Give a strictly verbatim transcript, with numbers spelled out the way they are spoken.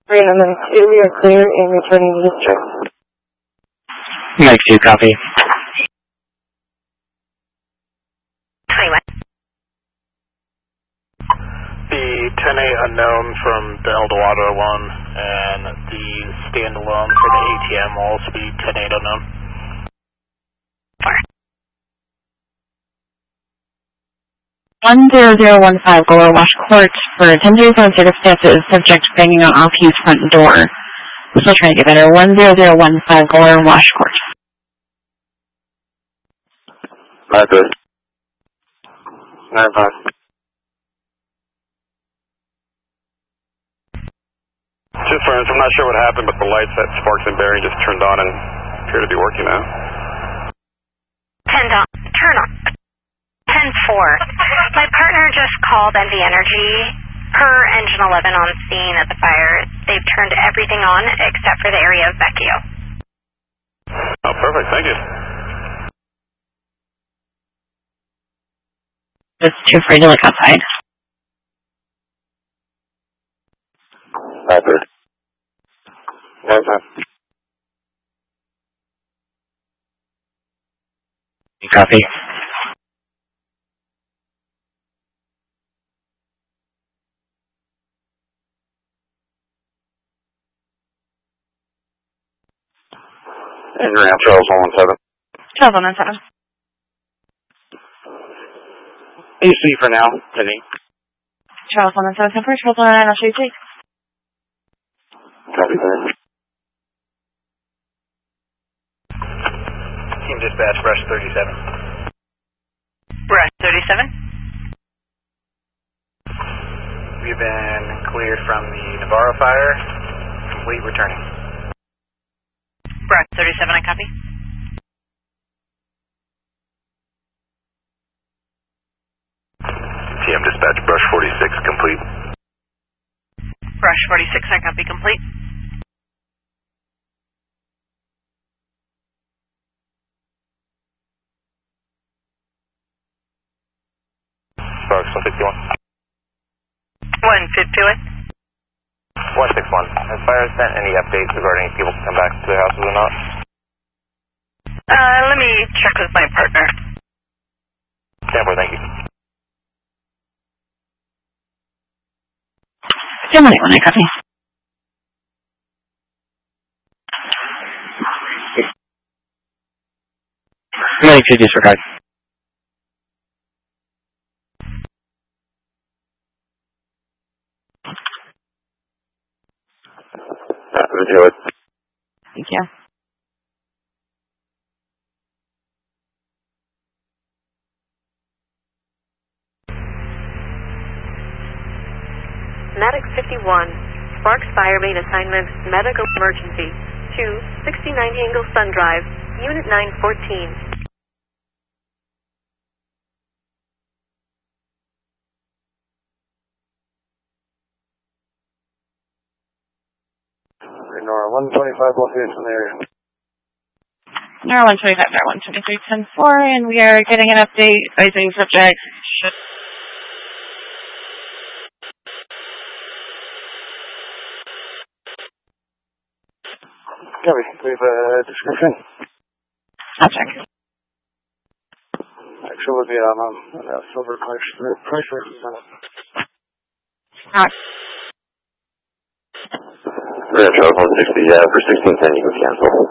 Three and then two, we are clear and returning to district. Mike two, copy. twenty-one. The ten A unknown from the Eldorado one and the standalone for the A T M will also be ten eight unknown. Four. one zero zero one five Golar Wash Court for ten thirty-seven circumstances, subject banging on off-use front door. Still trying to get better. one zero zero one five Golar Wash Court. Nine good. Nine five. Just friends, I'm not sure what happened, but the lights at Sparks and Bearing just turned on and appear to be working now. ten on. Turn on. ten four. My partner just called N V Energy. Per engine eleven on scene at the fire. They've turned everything on except for the area of Vecchio. Oh, perfect. Thank you. Just too afraid to look outside. Nine good. Nine five. Copy. And you're on Charles one one seven. Charles one one seven. A C for now, Penny. Charles one one seven, Charles one one nine, I'll show you two. Copy that. Team dispatch, brush thirty-seven. Brush thirty-seven. We've been cleared from the Navarro fire. Complete returning. Brush thirty-seven, I copy. T M dispatch, brush forty-six, complete. Brush forty-six, I copy, complete. Sparks one fifty-one. one fifty-one. one six one. Has fire sent any updates regarding if people can come back to their houses or not? Uh, let me check with my partner. Stand by, thank you. Still only one, I copy. Mike two, disregard. Do it. Thank you. Medic fifty-one, Sparks Fire Main Assignment, Medical Emergency, two sixty-nine Angle Sun Drive, Unit nine fourteen. Nora one twenty-five, Los Angeles area. Nora one twenty-five, Nora one twenty-three, ten four, and we are getting an update advising subject. Copy. We have a description. I'll check. Actually, would be on um, a silver price price versus. Alright. We're going to Charles one sixty, yeah, for sixteen ten, you can cancel.